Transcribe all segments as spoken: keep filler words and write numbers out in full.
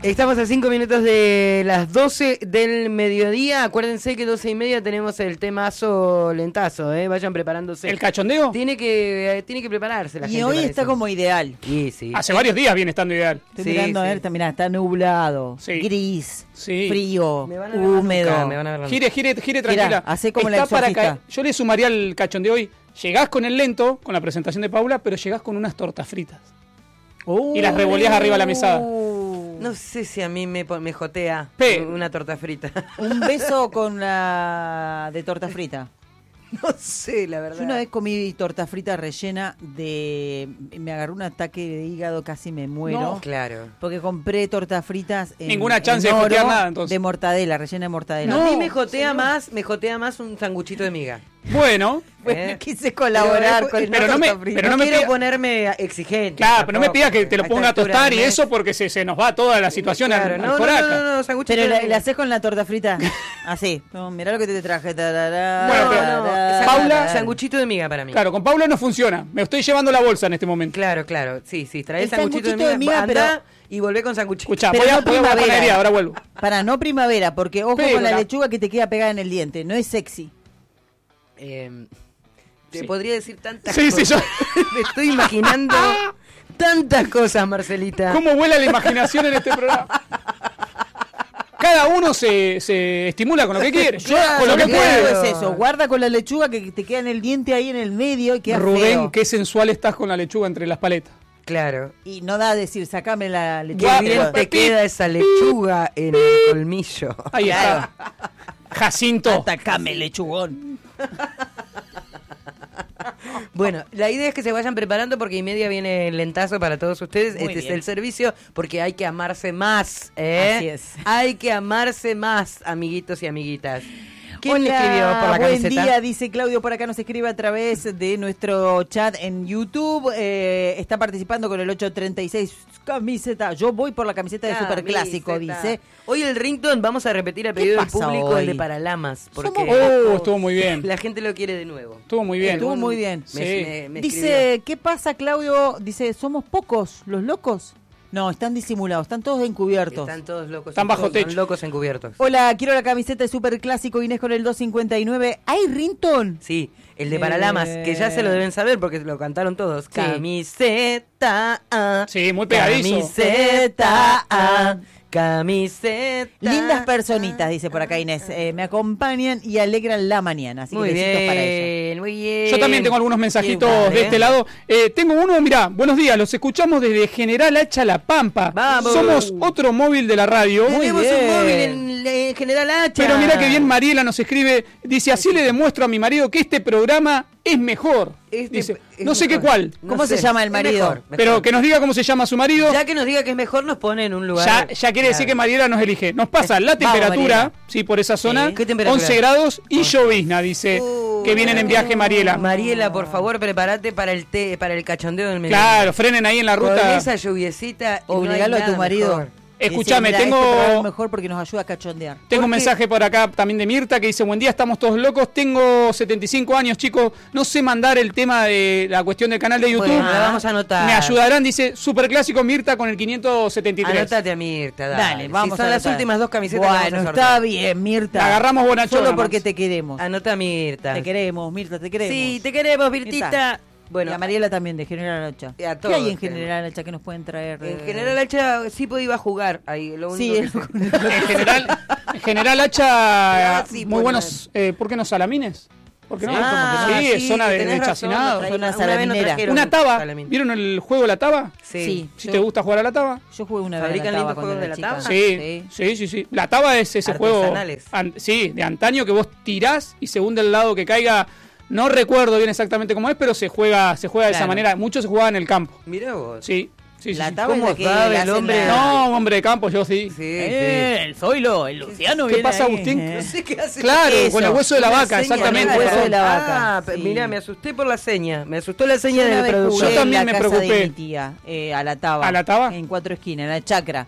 Estamos a cinco minutos de las doce del mediodía. Acuérdense que doce y media tenemos el temazo lentazo, ¿eh? Vayan preparándose. ¿El cachondeo? Tiene que, eh, tiene que prepararse la y gente. Y hoy para está eso. como ideal. Sí, sí. Hace varios días viene estando ideal. Estoy Sí, mirando sí. a ver, está, mirá, está nublado, Sí. gris, Sí. frío, Me van a ver la húmedo. nuca, me van a ver la nuca. Gire, gire, gire tranquila. hacé como la Está para exorcista. caer. Yo le sumaría el cachondeo hoy. Llegás con el lento, con la presentación de Paula, pero llegás con unas tortas fritas. Uh, Y las revoleás arriba de la mesada. No sé si a mí me, pon- me jotea Pe- una torta frita. Un beso con la de torta frita. No sé, la verdad. Yo una vez comí torta frita rellena de... Me agarró un ataque de hígado, casi me muero. No. Claro. Porque compré tortas fritas en, Ninguna chance en de jotear oro nada, entonces. de mortadela, rellena de mortadela. a No, mí me jotea señor. más, me jotea más un sanguchito de miga. Bueno, Bueno, ¿Eh? quise colaborar Pero, con eh, la pero no me- torta frita. pero no, no me quiero pida- ponerme exigente. claro, pero no me tampoco, pidas que te lo a ponga a esta altura tostar del y mes. eso porque se, se nos va toda la situación Claro, al, no, al no, coraca. no, no, no, sanguchito Pero de la, miga. la haces con la torta frita así. No, mirá lo que te traje. tarará, Bueno, pero- No, no, tarará, Paula- tarará. sanguchito de miga para mí. Claro, con Paula no funciona. Me estoy llevando la bolsa en este momento. Claro, claro. Sí, sí, trae El sanguchito, sanguchito de miga, anda y volvé con sanguchito. Escuchá, Pero voy a, no voy a la primavera. panadería, ahora vuelvo. Para no primavera, porque ojo Pero con la la- lechuga que te queda pegada en el diente. No es sexy. Eh, te Sí. podría decir tantas Sí, sí, cosas. yo- Me estoy imaginando tantas cosas, Marcelita. ¿Cómo vuela la imaginación en este programa? Cada uno se, se estimula con lo que quiere. Yo Claro, con lo que Lo que claro. digo puedo. es eso. Guarda con la lechuga que te queda en el diente ahí en el medio y queda Rubén, feo. qué sensual estás con la lechuga entre las paletas. Claro. Y no da a decir, sacame la Qué lechuga. Guapo, bien te Pepi. queda esa lechuga en el colmillo. Ahí Claro. está. Jacinto. Atacame, lechugón. Bueno, la idea es que se vayan preparando porque y media viene el lentazo para todos ustedes. Muy este bien. es el servicio porque hay que amarse más, ¿eh? Así es. Hay que amarse más, amiguitos y amiguitas. ¿Quién Hola, le escribió por la buen camiseta? día, dice Claudio, por acá nos escribe a través de nuestro chat en YouTube. Eh, está participando con el ocho treinta y seis camiseta. Yo voy por la camiseta de Superclásico, Camiseta. dice. Hoy el ringtone, vamos a repetir a ¿Qué pedido del pasa público hoy? el de Paralamas. Porque Oh, estuvo muy bien. la gente lo quiere de nuevo. Estuvo muy bien. Estuvo muy bien. Me- Sí. me- me Dice, ¿qué pasa, Claudio? Dice, ¿somos pocos los locos? No, están disimulados, están todos encubiertos. Están todos locos. Están bajo son techo. locos encubiertos. Hola, quiero la camiseta de Superclásico, Inés con el dos cincuenta y nueve. ¿Hay ringtone? Sí, el de Paralamas, que ya se lo deben saber porque lo cantaron todos. Camiseta. ah, Sí, muy pegadizo. Camiseta. ah, Camiseta. Lindas personitas, dice por acá Inés. Eh, me acompañan y alegran la mañana. Así Muy que besitos para ella. bien, muy bien. Yo también tengo algunos mensajitos Qué de este lado. Eh, tengo uno, mirá, buenos días, los escuchamos desde General Hacha La Pampa. Vamos. Somos otro móvil de la radio. Tenemos bien. un móvil en, en General Hacha. Pero mirá que bien Mariela nos escribe, dice, así le demuestro a mi marido que este programa es mejor. Este Dice, es no sé mejor. qué cuál, No ¿Cómo se sé. llama el Es marido? mejor, mejor. pero que nos diga cómo se llama su marido. Ya que nos diga que es mejor, nos pone en un lugar. Ya, ya quiere decir que Mariela nos elige. Nos pasa la Vamos, temperatura, Mariela. sí, por esa zona, ¿Qué temperatura? once grados y llovizna, dice, Uh, que vienen en viaje Mariela. Mariela, por favor, prepárate para el té, para el cachondeo del mediodía. Claro, frenen ahí en la Con ruta. esa lluviecita. no hay Obligalo a tu nada marido. mejor. Escuchame, Dice, "Mirá, tengo- este programa es mejor porque nos ayuda a cachondear. Tengo un Porque- mensaje por acá también de Mirta que dice, buen día, estamos todos locos, tengo setenta y cinco años, chicos, no sé mandar el tema de la cuestión del canal de YouTube. Bueno, la vamos a anotar. Me ayudarán, dice, superclásico Mirta con el quinientos setenta y tres. Anotate a Mirta, dale. Dale, vamos Si son a las anotar. últimas dos camisetas que Bueno, vamos a está sortear. bien, Mirta. La agarramos bonachona, Solo porque Max. te queremos. Anota a Mirta. Te queremos, Mirta, te queremos. Sí, te queremos, Mirtita. Mirta. Bueno, y a Mariela también, de General Hacha. Y a ¿Qué todos hay en queremos. General Hacha que nos pueden traer? en eh? General Hacha sí iba a jugar ahí. Lo Sí, único que sé. En general, en general Hacha, Ah, sí, muy bueno. buenos, eh, ¿por qué no salamines? ¿Por qué no? Ah, sí, es zona de, tenés de razón, chacinado. nos Zona trajeron- una vez nos salaminera. trajeron Una taba, salamín. ¿vieron el juego de la taba? Sí. Sí. Si Yo- te gusta jugar a la taba. Yo jugué una vez a ¿Fabrican la taba lindos cuando juegos de era la chica. taba? Sí, sí, sí, sí. La taba es ese juego, Artesanales. an- sí, de antaño que vos tirás y según del lado que caiga, no recuerdo bien exactamente cómo es, pero se juega, se juega de esa Claro. manera. Mucho se jugaba en el campo. Mirá vos. Sí, sí, sí. La sí. taba es ¿Cómo la que sabe le el hacen hombre? la- No, hombre de campo, yo sí. Sí, Eh, el Zoilo, el Luciano. ¿Qué viene pasa, ahí, Agustín? eh. No sé qué hace. Claro, Eso. con el hueso de la Una vaca, seña, exactamente. el hueso perdón. de la vaca. Ah, pe- Sí. mirá, me asusté por la seña. Me asustó la Yo seña una del vez productor. jugué Yo también en la me casa preocupé. de mi tía, eh, a la taba. ¿A la taba? En Cuatro Esquinas, en la chacra.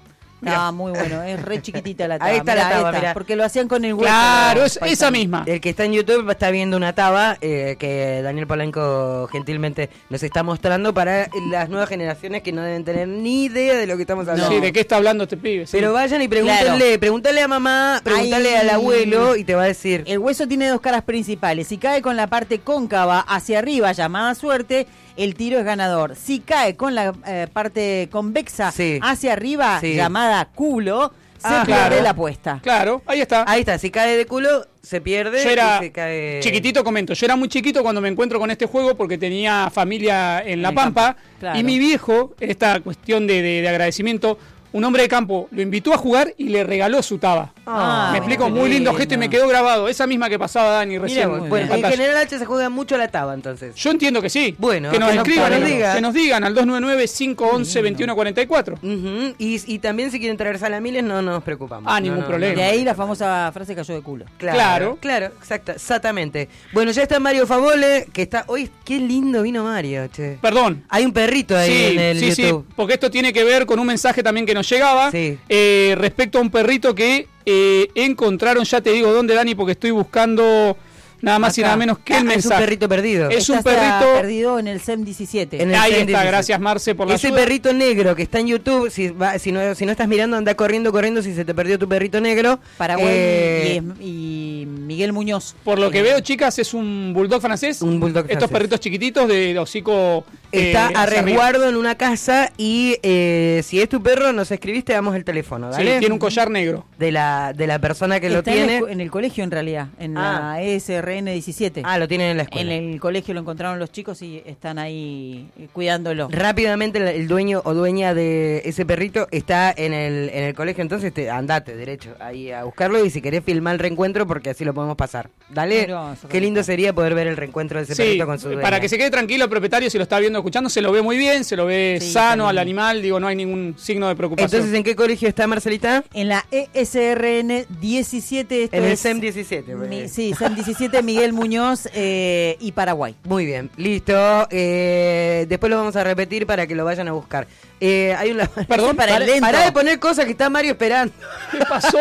Ah, muy bueno, es re chiquitita la taba. Ahí está mirá, la taba, ahí está, mirá. porque lo hacían con el hueso. Claro, es paisano. esa misma. El que está en YouTube está viendo una taba eh, que Daniel Polanco gentilmente nos está mostrando para las nuevas generaciones que no deben tener ni idea de lo que estamos hablando. Sí, ¿de qué está hablando este pibe? Sí. Pero vayan y pregúntenle, Claro. pregúntale a mamá, pregúntale Ahí. al abuelo y te va a decir. El hueso tiene dos caras principales. Si cae con la parte cóncava hacia arriba, llamada suerte, el tiro es ganador. Si cae con la eh, parte convexa Sí. hacia arriba, Sí. llamada culo, se Ah, pierde claro. la apuesta. Claro, ahí está. Ahí está, si cae de culo, se pierde Yo era y se cae... chiquitito, comento, yo era muy chiquito cuando me encuentro con este juego porque tenía familia en La el Pampa campo, claro. y mi viejo, esta cuestión de, de- de agradecimiento, un hombre de campo lo invitó a jugar y le regaló su taba. Ah, me explico, qué muy lindo lindo. gesto y me quedó grabado, esa misma que pasaba Dani Mira, recién. vos, en bueno, en pantalla. General H se juega mucho la taba, entonces. Yo entiendo que sí. Bueno, que nos que nos- escriban, que nos que, digan. nos digan al dos nueve nueve, cinco once, veintiuno cuarenta y cuatro. Ujú, y, y también si quieren traer salamiles, no nos preocupamos. Ah, No, ningún no, problema. no, De no. ahí la famosa frase cayó de culo. Claro, Claro. claro, exacta, exactamente. Bueno, ya está Mario Favole, que está... Hoy, qué lindo vino Mario, che. Perdón. Hay un perrito ahí Sí, en el sí, sí, YouTube. porque esto tiene que ver con un mensaje también que nos llegaba Sí. eh, respecto a un perrito que eh, encontraron, ya te digo dónde, Dani, porque estoy buscando nada más y Acá. nada menos que Ah, el es mensaje. un perrito perdido. Es un Está perrito- perdido en el S E M diecisiete. En el Ahí C E M está, diecisiete. gracias Marce por la Ese ayuda. perrito negro que está en YouTube, si, va- si, no, si no estás mirando, anda corriendo, corriendo si se te perdió tu perrito negro. Paraguay Eh, y, y Miguel Muñoz. Por lo que Eh, veo, chicas, es un bulldog francés. Un bulldog Estos francés. perritos chiquititos de hocico. eh, Está a hacia arriba. resguardo en una casa y eh, si es tu perro, nos escribiste, damos el teléfono, Sí, ¿dale? tiene un collar negro. de la, de la persona que lo está en, tiene. la escu- en el colegio en realidad, en Ah. la E S R N diecisiete. Ah, lo tienen en la En escuela. el colegio lo encontraron los chicos y están ahí eh, cuidándolo. Rápidamente el, el dueño o dueña de ese perrito está en el, en el colegio, entonces te, andate derecho ahí a buscarlo y si querés filmar el reencuentro porque así lo podemos pasar. Dale, Hermoso, qué lindo hermoso. sería poder ver el reencuentro de ese Sí, perrito con su dueña. para que se quede tranquilo el propietario, si lo está viendo, escuchando, se lo ve muy bien, se lo ve Sí, sano al también. animal, digo, no hay ningún signo de preocupación. Entonces, ¿en qué colegio está Marcelita? En la E S R N diecisiete. Esto En el es S E M diecisiete. mi- pues. sí, S E M diecisiete, Miguel Muñoz eh, y Paraguay. Muy bien, listo. Eh, después lo vamos a repetir para que lo vayan a buscar. Eh, hay una... Perdón, para el Pará- lento. pará de poner cosas que está Mario esperando. ¿Qué pasó?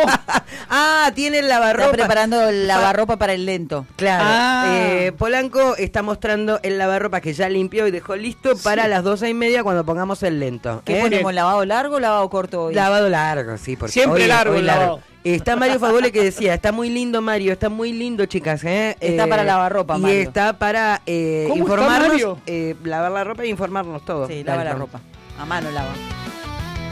ah, tiene el Está lavarropa. preparando el lavarropa para el lento. Claro. Ah. Eh, Polanco está mostrando el lavarropa que ya limpió y dejó listo para las doce y media cuando pongamos el lento. ¿Qué ¿eh? ponemos? ¿Lavado largo o lavado corto hoy? Lavado largo, sí. Porque Siempre hoy- largo hoy el lavado. Está Mario Favole que decía, está muy lindo Mario, está muy lindo chicas. ¿eh? Está Eh, para lavarropa, Y Mario. está para eh, ¿Cómo está informarnos, Mario? eh, lavar la ropa e informarnos todo. Sí, lava Dale, la Tom. ropa. A mano lava.